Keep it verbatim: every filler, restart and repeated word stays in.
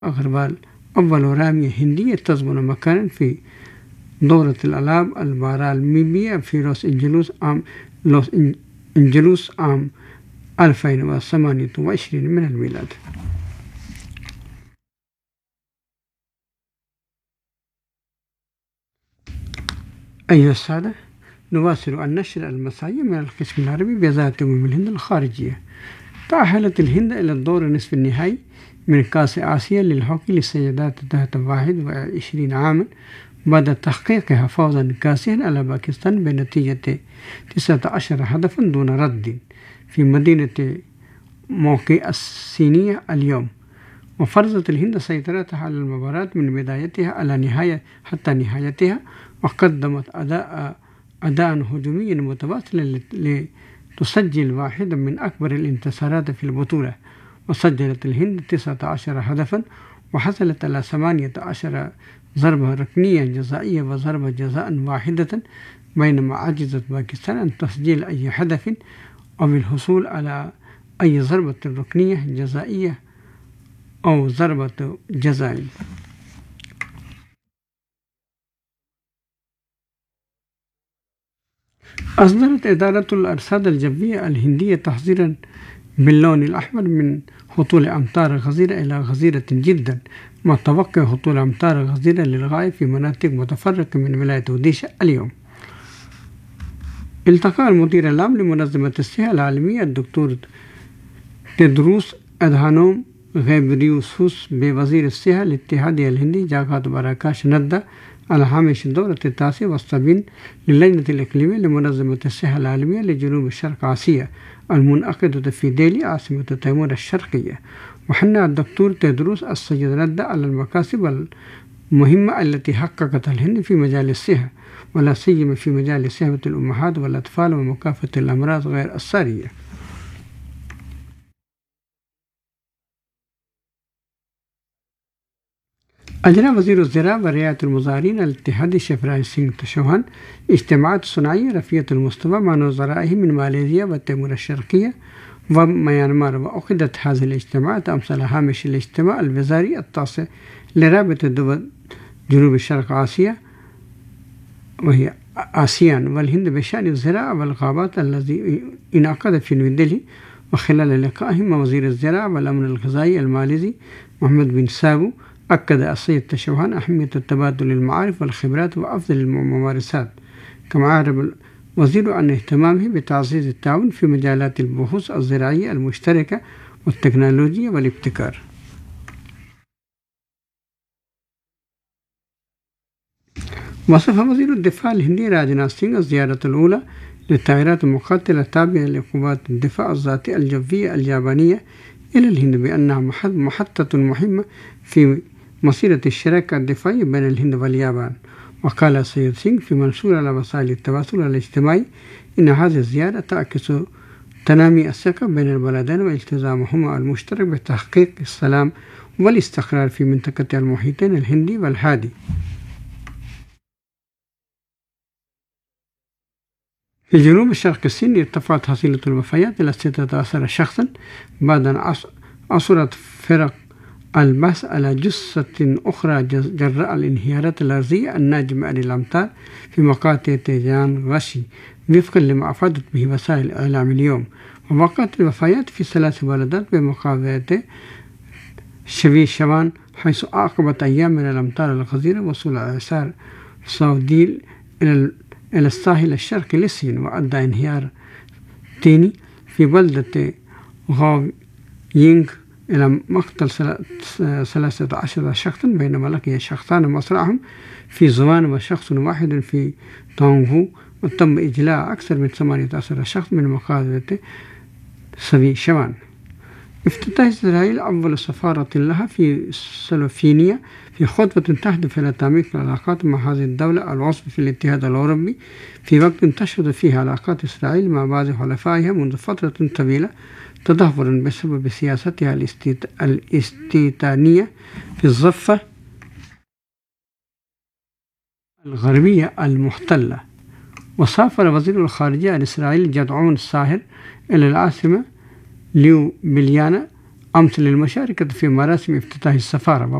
أغربال أول رامية هندية تضمن مكانا في دورة الألعاب البارالمبية في لوس أنجلوس عام لوس أنجلوس عام ألفين وثمانية وعشرين من الميلاد. أيها السادة، نواصل النشر المسائي من القسم العربي بوزارة أمم الهند الخارجية. تأهلت الهند إلى الدور نصف النهائي من كأس آسيا للهوكي للسيدات تحت واحد وعشرين عاما بعد تحقيقها فوزا كاسيا على باكستان بنتيجة تسعة عشر هدفا دون رد في مدينة موقي الصينية اليوم. وفرضت الهند سيطرتها على المباراة من بدايتها على نهاية حتى نهايتها، وقدمت أداء أداء هجوميا متواصلا لتسجل واحدا من أكبر الانتصارات في البطولة. وسجلت الهند تسعة عشر هدفا وحصلت على ثمانية عشر ضربة ركنية جزائية وضربة جزاء واحدة، بينما عجزت باكستان عن تسجيل أي هدف أو الحصول على أي ضربة ركنية جزائية أو ضربة جزاء. أصدرت إدارة الأرصاد الجوية الهندية تحذيرا باللون الأحمر من هطول أمطار غزيرة إلى غزيرة جدا، مع توقع هطول أمطار غزيرة للغاية في مناطق متفرقة من ولاية أوديشا اليوم. التقى المدير العام لمنظمة الصحة العالمية الدكتور تيدروس أدهانوم غيبريوسوس بوزير الصحة الاتحادي الهندي جاغات باراكاش ندا على هامش الدورة التاسعة والسبعين للجنة الإقليمية لمنظمة الصحة العالمية لجنوب الشرق آسيا المنعقدة في ديلي عاصمة تيمور الشرقية. وحنى الدكتور تيدروس السيد ندا على المكاسب المهمة التي حققتها الهند في مجال الصحة، ولا سيما في مجال صحة الأمهات والأطفال ومكافحة الأمراض غير السارية. أجرى وزير الزراعة ورعاية المزارعين الاتحادي شيفراج سينغ تشوهان اجتماعات صناعية رفيعة المستوى مع نظرائه من ماليزيا وتيمور الشرقية وميانمار. وأعقدت هذه الاجتماعات أمس على هامش الاجتماع الوزاري التاسع لرابطة دول جنوب الشرق آسيا وهي آسيان والهند بشأن الزراعة والغابات الذي انعقد في نيودلهي. وخلال لقائهم مع وزير الزراعة والأمن الغذائي الماليزي محمد بن سابو، أكد السيد تشوهان أهمية التبادل المعارف والخبرات وأفضل الممارسات، كما أعرب الوزير عن اهتمامه بتعزيز التعاون في مجالات البحوث الزراعية المشتركة والتكنولوجيا والابتكار. وصف وزير الدفاع الهندي راجناث سينغ الزيارة الأولى للطائرات المقاتلة التابعة لقوات الدفاع الذاتي الجوية اليابانية إلى الهند بأنها محطة مهمة في مسيرة الشراكة الدفاعية بين الهند واليابان. وقال السيد سينغ في منشور على وسائل التواصل الاجتماعي إن هذه الزيارة تعكس تنامي الثقة بين البلدين والتزامهما المشترك بتحقيق السلام والاستقرار في منطقة المحيطين الهندي والهادي. في جنوب الشرق الصيني ارتفعت حصيلة الوفيات إلى ستة عشر شخصا بعد أن عثرت فرق البحث على جثة أخرى جراء الانهيارات الأرضية الناجمة عن الأمطار في مقاطع تيجان غشي، وفقا لما أفادت به وسائل الإعلام اليوم. ووقعت الوفيات في ثلاث بلدات بمقاطعة شبي شوان، حيث أعقبت أيام من الأمطار الغزيرة وصول إعصار ساوديل إلى إلى الساحل الشرقي للصين، وأدى انهيار تاني في بلدة غاو يينغ إلى مقتل ثلاثة عشر شخصا، بينما لقي شخصان مصرعهم في زوان وشخص واحد في تونغو. وتم إجلاء أكثر من ثمانية عشر شخص من مقاطعة سبي شوان. افتتح إسرائيل أول سفارة لها في سلوفينيا في خطوة تهدف إلى تعميق العلاقات مع هذه الدولة العضو في الاتحاد الأوروبي، في وقت تشهد فيه علاقات إسرائيل مع بعض حلفائها منذ فترة طويلة تدهورا بسبب سياستها الاستيطانية في الضفة الغربية المحتلة. وسافر وزير الخارجية الإسرائيلي جدعون الساهر إلى العاصمة ليوبليانا أمس للمشاركة في مراسم افتتاح السفارة.